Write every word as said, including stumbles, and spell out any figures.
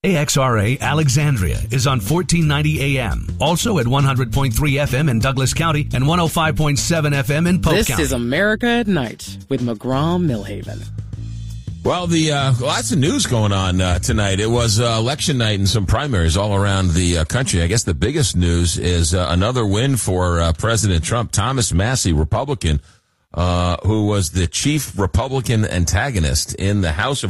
A X R A Alexandria is on fourteen ninety A M. Also at one hundred point three F M in Douglas County and one oh five point seven F M in Polk this County. This is America at Night with McGraw-Millhaven. Well, the uh, lots of news going on uh, tonight. It was uh, election night and some primaries all around the uh, country. I guess the biggest news is uh, another win for uh, President Trump. Thomas Massie, Republican, uh, who was the chief Republican antagonist in the House of